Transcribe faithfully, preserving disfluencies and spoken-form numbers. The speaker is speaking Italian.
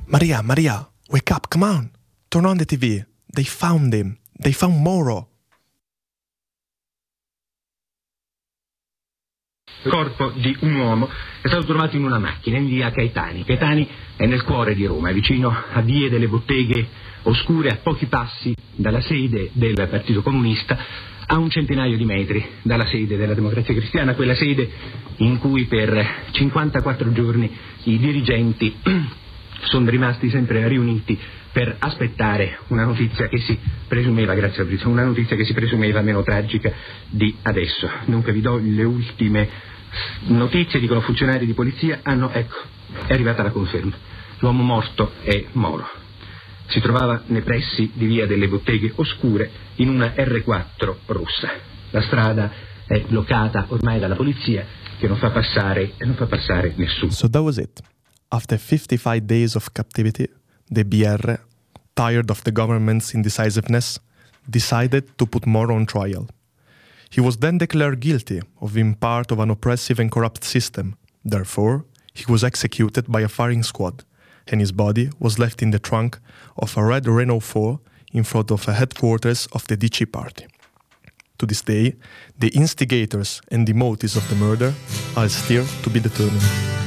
Maria, Maria, wake up, come on. Turn on the T V. They found him. They found Moro. Il corpo di un uomo è stato trovato in una macchina in via Caetani. Caetani è nel cuore di Roma, vicino a vie delle botteghe oscure, a pochi passi dalla sede del Partito Comunista, a un centinaio di metri dalla sede della Democrazia Cristiana, quella sede in cui per cinquantaquattro giorni i dirigenti sono rimasti sempre riuniti per aspettare una notizia che si presumeva, grazie alla una notizia che si presumeva meno tragica di adesso. Dunque vi do le ultime notizie, dicono funzionari di polizia, hanno, ecco, è arrivata la conferma. L'uomo morto è Moro. Si trovava nei pressi di via delle Botteghe Oscure in una erre quattro rossa. La strada è bloccata ormai dalla polizia che non fa passare, non fa passare nessuno. So that was it. After fifty-five days of captivity, the B R, tired of the government's indecisiveness, decided to put Moro on trial. He was then declared guilty of being part of an oppressive and corrupt system. Therefore, he was executed by a firing squad, and his body was left in the trunk of a red Renault four in front of a headquarters of the D C party. To this day, the instigators and the motives of the murder are still to be determined.